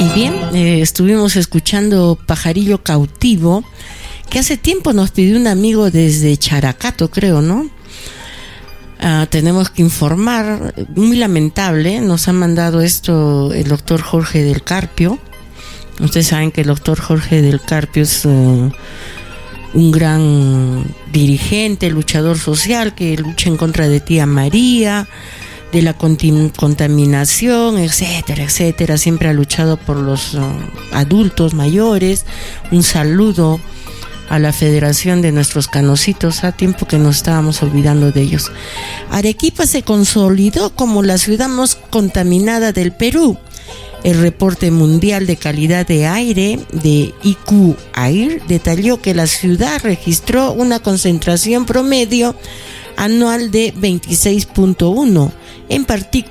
Y bien, estuvimos escuchando Pajarillo Cautivo, que hace tiempo nos pidió un amigo desde Characato, creo, ¿no? Tenemos que informar, muy lamentable, nos ha mandado esto el doctor Jorge del Carpio. Ustedes saben que el doctor Jorge del Carpio es un gran dirigente, luchador social, que lucha en contra de Tía María, de la contaminación, etcétera, etcétera. Siempre ha luchado por los adultos mayores. Un saludo a la Federación de nuestros canocitos, a tiempo que nos estábamos olvidando de ellos. Arequipa se consolidó como la ciudad más contaminada del Perú. El reporte mundial de calidad de aire de IQ Air detalló que la ciudad registró una concentración promedio anual de 26.1, en particular